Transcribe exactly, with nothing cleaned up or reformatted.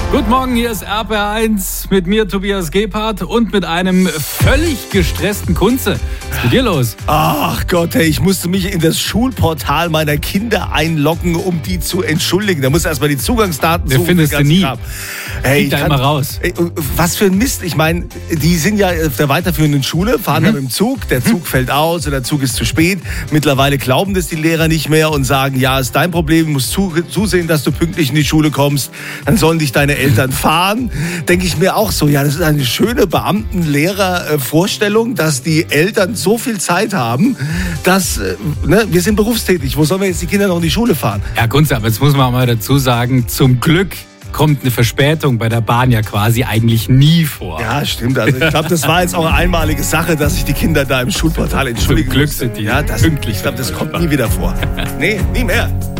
Guten Morgen, hier ist R P R eins mit mir, Tobias Gebhardt, und mit einem völlig gestressten Kunze. Was ist mit dir los? Ach Gott, hey, ich musste mich in das Schulportal meiner Kinder einloggen, um die zu entschuldigen. Da muss erstmal die Zugangsdaten suchen. findest du nie. Hey, Krieg da kann, immer raus. Ey, was für ein Mist. Ich meine, die sind ja auf der weiterführenden Schule, fahren mhm. dann mit dem Zug, der Zug mhm. fällt aus oder der Zug ist zu spät. Mittlerweile glauben das die Lehrer nicht mehr und sagen, ja, ist dein Problem, musst zu, zusehen, dass du pünktlich in die Schule kommst. Dann sollen dich deine Eltern fahren. Denke ich mir auch so, ja, das ist eine schöne Beamten-Lehrer-Vorstellung, dass die Eltern so viel Zeit haben, dass, ne, wir sind berufstätig. Wo sollen wir jetzt die Kinder noch in die Schule fahren? Ja, Kunze, aber jetzt muss man auch mal dazu sagen, zum Glück kommt eine Verspätung bei der Bahn ja quasi eigentlich nie vor. Ja, stimmt. Also ich glaube, das war jetzt auch eine einmalige Sache, dass sich die Kinder da im Schulportal entschuldigen. Zum Glück sind die ja, das, pünktlich. Ich glaube, das kommt nie wieder vor. Nee, nie mehr.